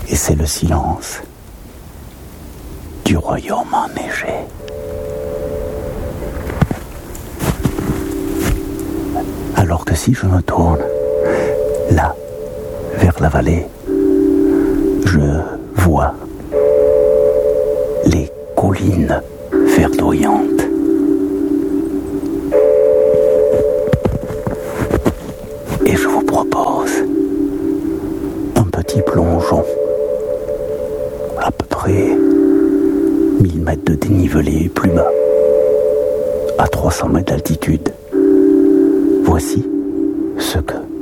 Et c'est le silence du royaume enneigé. Alors que si je me tourne, là, vers la vallée, je vois les collines verdoyantes. Et je vous propose un petit plongeon, à peu près 1000 mètres de dénivelé plus bas, à 300 mètres d'altitude. Voici ce que